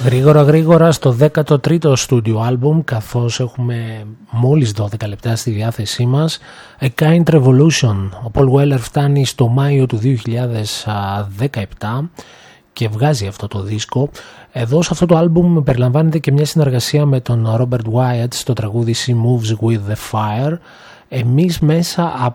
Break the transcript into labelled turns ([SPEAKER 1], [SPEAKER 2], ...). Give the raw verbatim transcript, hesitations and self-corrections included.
[SPEAKER 1] Γρήγορα γρήγορα στο δέκατο τρίτο στούντιο άλμπουμ, καθώς έχουμε μόλις δώδεκα λεπτά στη διάθεσή μας, A Kind Revolution. Ο Paul Weller φτάνει στο Μάιο του δύο χιλιάδες δεκαεπτά και βγάζει αυτό το δίσκο. Εδώ σε αυτό το άλμπουμ περιλαμβάνεται και μια συνεργασία με τον Robert Wyatt στο τραγούδι She Moves With The Fire. Εμείς μέσα